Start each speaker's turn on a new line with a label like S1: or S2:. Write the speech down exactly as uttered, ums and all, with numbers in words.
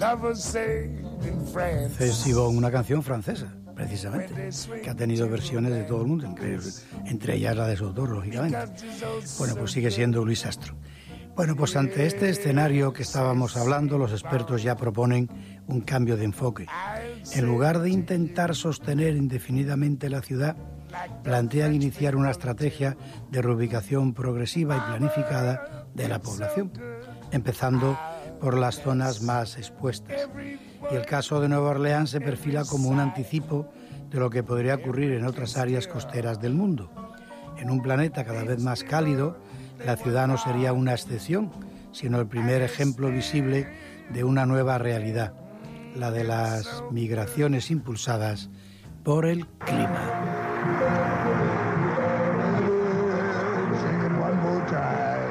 S1: C'est si bon, una canción francesa, precisamente, que ha tenido versiones de todo el mundo, entre, entre ellas la de su autor, lógicamente. Bueno, pues sigue siendo Louis Armstrong. Bueno, pues ante este escenario que estábamos hablando, los expertos ya proponen un cambio de enfoque. En lugar de intentar sostener indefinidamente la ciudad, plantean iniciar una estrategia de reubicación progresiva y planificada de la población, empezando por las zonas más expuestas. Y el caso de Nueva Orleans se perfila como un anticipo de lo que podría ocurrir en otras áreas costeras del mundo. En un planeta cada vez más cálido, la ciudad no sería una excepción, sino el primer ejemplo visible de una nueva realidad, la de las migraciones impulsadas por el clima.